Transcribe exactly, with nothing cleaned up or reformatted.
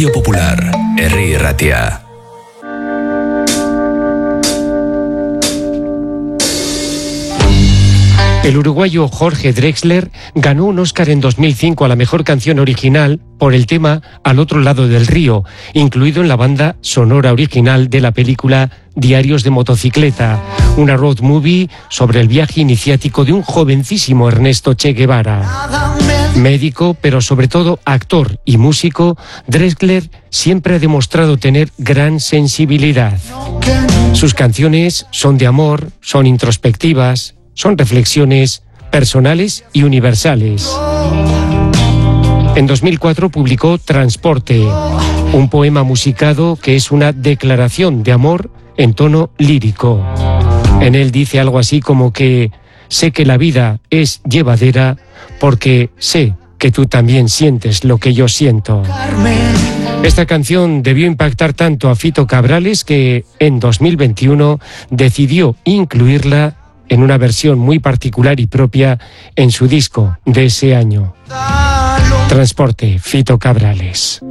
Radio Popular, Herri Ratia. El uruguayo Jorge Drexler ganó un Oscar en dos mil cinco a la mejor canción original por el tema Al otro lado del río, incluido en la banda sonora original de la película Diarios de motocicleta, una road movie sobre el viaje iniciático de un jovencísimo Ernesto Che Guevara. Médico, pero sobre todo actor y músico, Drexler siempre ha demostrado tener gran sensibilidad. Sus canciones son de amor, son introspectivas, son reflexiones personales y universales. En dos mil cuatro publicó Transporte, un poema musicado que es una declaración de amor en tono lírico. En él dice algo así como que sé que la vida es llevadera porque sé que tú también sientes lo que yo siento. Esta canción debió impactar tanto a Fito Cabrales que en dos mil veintiuno decidió incluirla en una versión muy particular y propia en su disco de ese año. Transporte, Fito Cabrales.